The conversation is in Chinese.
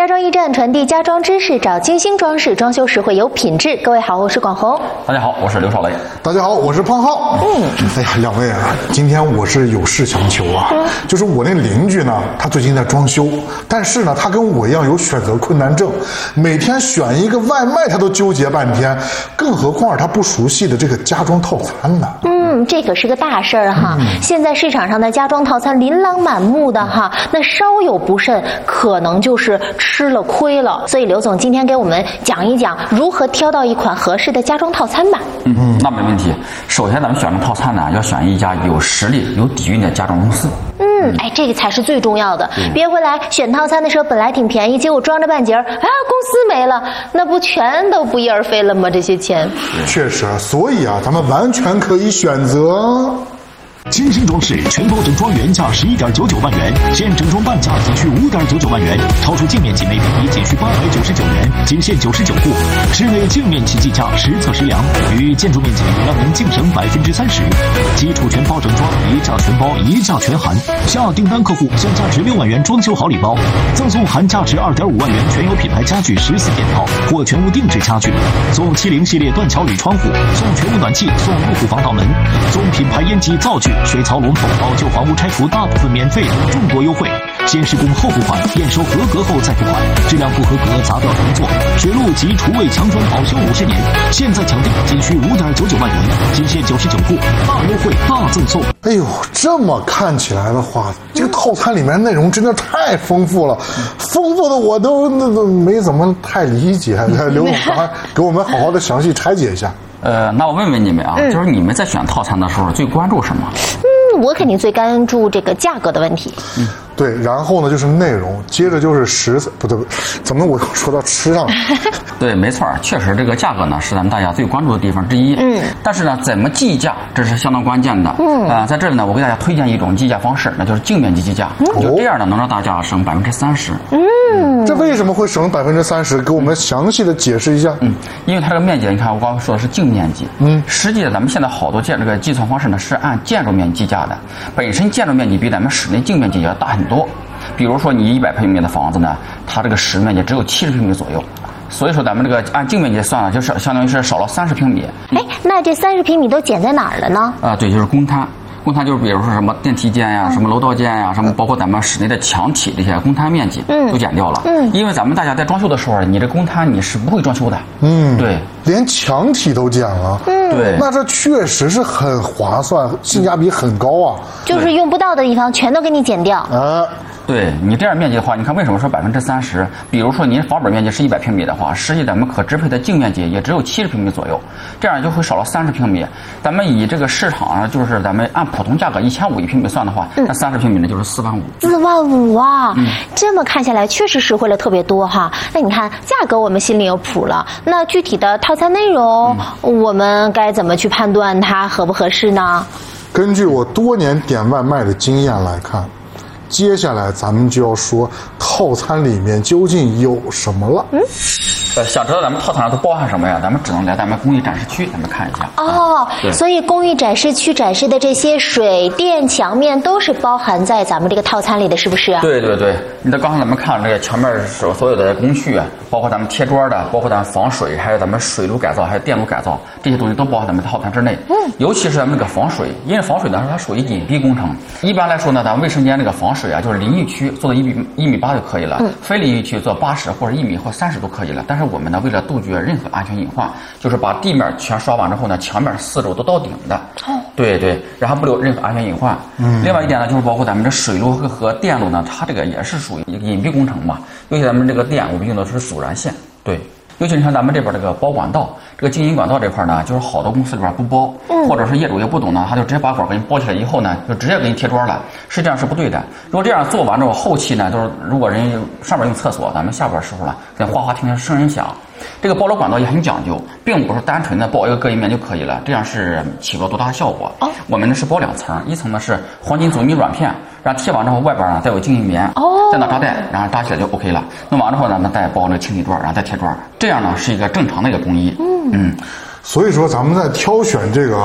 家装驿站传递家装知识，找精心装饰，装修实惠有品质。各位好，我是广红。 大家好，我是刘少雷。 大家好，我是胖浩。哎呀，两位啊，今天我是有事相求啊。就是我那邻居呢，他最近在装修，但是呢，他跟我一样有选择困难症，每天选一个外卖他都纠结半天，更何况是他不熟悉的这个家装套餐呢。 这可是个大事儿哈。现在市场上的家装套餐琳琅满目的哈，那稍有不慎，可能就是吃了亏了。所以刘总今天给我们讲一讲如何挑到一款合适的家装套餐吧。 那没问题。首先咱们选择套餐呢，要选一家有实力、有底蕴的家装公司。 这个才是最重要的。别回来选套餐的时候本来挺便宜，结果装着半截儿，公司没了，那不全都不翼而飞了吗？这些钱。 确实，所以啊，咱们完全可以选择精心装饰全包整装原价11.99万元，现整装半价仅需5.99万元，超出净面积每平米仅需899元，仅限99户。室内净面积计价实测实量，与建筑面积让您净省30%。基础全包整装，一价全包，一价全含。下订单客户享价值6万元装修好礼包，赠送含价值2.5万元全有品牌家具14件套或全屋定制家具，送70系列断桥铝窗户，送全屋暖气，送入户防盗门，送品牌烟机灶具、水槽龙头，老旧房屋拆除大部分免费等众多优惠。先施工后付款，验收合格后再付款，质量不合格砸掉重做。水路及厨卫墙砖保修50年，现在抢订仅需5.99万元，仅限99户，大优惠大赠送。 哎呦，这么看起来的话，这个套餐里面内容真的太丰富了，丰富的我都没怎么太理解。刘总，给我们好好的详细拆解一下。 那我问问你们啊，就是你们在选套餐的时候最关注什么？ 我肯定最关注这个价格的问题。 对，然后呢就是内容，接着就是食材，不对，怎么我说到吃上了？ 对，没错，确实这个价格呢是咱们大家最关注的地方之一。但是呢，怎么计价，这是相当关键的。在这里呢，我给大家推荐一种计价方式，那就是净面积计价。就这样呢，能让大家省30%。 这为什么会省30%？给我们详细的解释一下。 因为它这个面积，你看我刚刚说的是净面积。实际咱们现在好多这个计算方式呢是按建筑面积计价的，本身建筑面积比咱们室内净面积要大很多。比如说你100平米的房子呢，它这个实面积只有70平米左右，所以说咱们这个按净面积算了，就是相当于是少了30平米。 那这30平米都减在哪儿了呢？ 对，就是公摊。公摊就是比如说什么电梯间呀、什么楼道间呀、什么包括咱们室内的墙体这些公摊面积都减掉了。因为咱们大家在装修的时候，你这公摊你是不会装修的。对， 连墙体都减了。 对， 那这确实是很划算，性价比很高啊。 就是用不到的地方全都给你减掉。 对，你这样面积的话，你看为什么说30%？比如说您房本面积是100平米的话，实际咱们可支配的净面积也只有70平米左右，这样就会少了30平米。咱们以这个市场上就是咱们按普通价格1500一平米算的话，那30平米呢就是45000 啊！这么看下来确实实惠了特别多哈。那你看价格我们心里有谱了，那具体的套餐内容，我们该怎么去判断它合不合适呢？ 根据我多年点外卖的经验来看，接下来咱们就要说套餐里面究竟有什么了。 想知道咱们套餐上都包含什么呀？咱们只能来咱们工艺展示区，咱们看一下。 所以工艺展示区展示的这些水电墙面都是包含在咱们这个套餐里的，是不是啊？ 对，你看刚才咱们看这个墙面所有的工序，包括咱们贴砖的，包括咱们防水，还有咱们水路改造，还有电路改造，这些东西都包含咱们套餐之内。尤其是咱们这个防水，因为防水呢它属于隐蔽工程。一般来说呢，咱们卫生间这个防水啊，就是淋浴区做到1.8米就可以了，非淋浴区做80或者1米或30都可以了。但是我们呢，为了杜绝任何安全隐患，就是把地面全刷完之后呢，墙面4周都到顶的。对，然后不留任何安全隐患。另外一点呢，就是包括咱们这水路和电路呢，它这个也是属于一个隐蔽工程嘛。尤其咱们这个电，我们用的是阻燃线。对，尤其你看咱们这边这个包管道，这个经营管道这块呢，就是好多公司里边不包，或者是业主也不懂呢，他就直接把管给你包起来以后呢，就直接给你贴砖了，实际上是不对的。如果这样做完之后，后期呢，就是如果人上边用厕所，咱们下边时候呢，在哗哗听声音响。这个包楼管道也很讲究，并不是单纯的包一个隔音面就可以了，这样是起不了多大的效果。我们呢是包2层，一层呢是黄金阻尼软片，然后贴完之后外边呢再有静音棉，再拿扎带，然后扎起来就 OK 了。弄完之后呢，再包那个清理砖，然后再贴砖，这样呢是一个正常的一个工艺。 所以说咱们在挑选这个